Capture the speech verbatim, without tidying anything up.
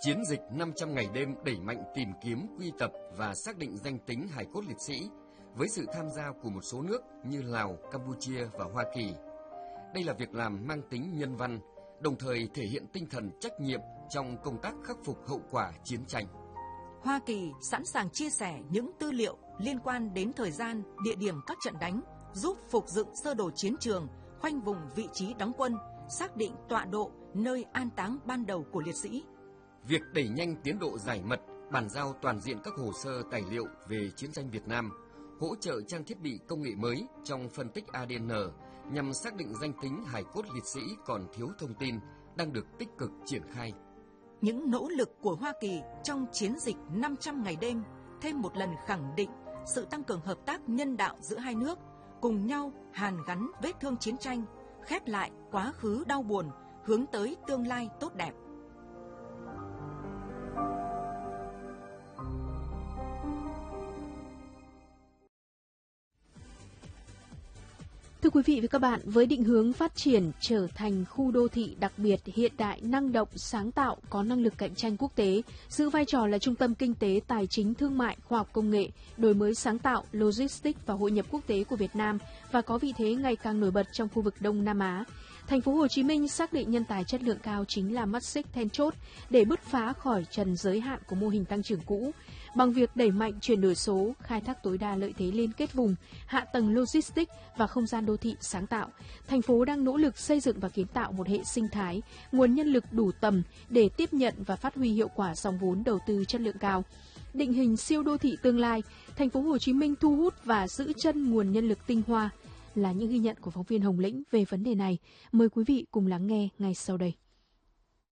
Chiến dịch năm trăm ngày đêm đẩy mạnh tìm kiếm, quy tập và xác định danh tính hài cốt liệt sĩ với sự tham gia của một số nước như Lào, Campuchia và Hoa Kỳ. Đây là việc làm mang tính nhân văn, đồng thời thể hiện tinh thần trách nhiệm trong công tác khắc phục hậu quả chiến tranh. Hoa Kỳ sẵn sàng chia sẻ những tư liệu liên quan đến thời gian, địa điểm các trận đánh, giúp phục dựng sơ đồ chiến trường, khoanh vùng vị trí đóng quân, xác định tọa độ, nơi an táng ban đầu của liệt sĩ. Việc đẩy nhanh tiến độ giải mật, bàn giao toàn diện các hồ sơ tài liệu về chiến tranh Việt Nam, hỗ trợ trang thiết bị công nghệ mới trong phân tích a đê en nhằm xác định danh tính hài cốt liệt sĩ còn thiếu thông tin đang được tích cực triển khai. Những nỗ lực của Hoa Kỳ trong chiến dịch năm trăm ngày đêm thêm một lần khẳng định sự tăng cường hợp tác nhân đạo giữa hai nước, cùng nhau hàn gắn vết thương chiến tranh, khép lại quá khứ đau buồn, hướng tới tương lai tốt đẹp. Thưa quý vị và các bạn, với định hướng phát triển trở thành khu đô thị đặc biệt, hiện đại, năng động, sáng tạo, có năng lực cạnh tranh quốc tế, giữ vai trò là trung tâm kinh tế, tài chính, thương mại, khoa học công nghệ, đổi mới sáng tạo, logistics và hội nhập quốc tế của Việt Nam và có vị thế ngày càng nổi bật trong khu vực Đông Nam Á, Thành phố Hồ Chí Minh xác định nhân tài chất lượng cao chính là mắt xích then chốt để bứt phá khỏi trần giới hạn của mô hình tăng trưởng cũ. Bằng việc đẩy mạnh chuyển đổi số, khai thác tối đa lợi thế liên kết vùng, hạ tầng logistics và không gian đô thị sáng tạo, thành phố đang nỗ lực xây dựng và kiến tạo một hệ sinh thái, nguồn nhân lực đủ tầm để tiếp nhận và phát huy hiệu quả dòng vốn đầu tư chất lượng cao. Định hình siêu đô thị tương lai, Thành phố Hồ Chí Minh thu hút và giữ chân nguồn nhân lực tinh hoa là những ghi nhận của phóng viên Hồng Lĩnh về vấn đề này. Mời quý vị cùng lắng nghe ngay sau đây.